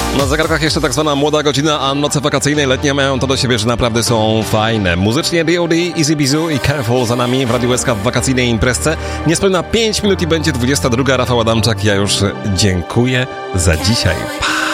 Na zegarkach jeszcze tak zwana młoda godzina, a noce wakacyjne letnie mają to do siebie, że naprawdę są fajne. Muzycznie D.O.D., Easy Bizu i Careful za nami w Radiu SK w wakacyjnej imprezce. Niespełna 5 minut i będzie 22. Rafał Adamczak. Ja już dziękuję za dzisiaj. Pa!